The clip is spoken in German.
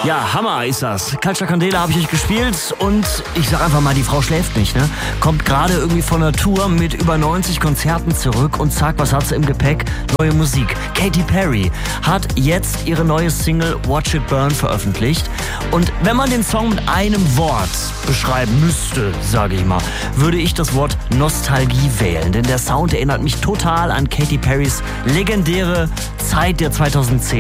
Ja, Hammer ist das. Culture Candela habe ich euch gespielt und ich sag einfach mal, die Frau schläft nicht, ne? Kommt gerade irgendwie von einer Tour mit über 90 Konzerten zurück und zack, was hat sie im Gepäck? Neue Musik. Katy Perry hat jetzt ihre neue Single Watch It Burn veröffentlicht und wenn man den Song mit einem Wort beschreiben müsste, sage ich mal, würde ich das Wort Nostalgie wählen, denn der Sound erinnert mich total an Katy Perrys legendäre Zeit der 2010